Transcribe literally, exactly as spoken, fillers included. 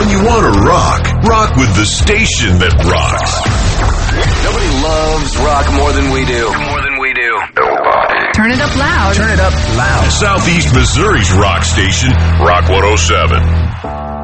When you want to rock, rock with the station that rocks. Nobody loves rock more than we do. More than we do. Nobody. Turn it up loud. Turn it up loud. Southeast Missouri's rock station, Rock one oh seven.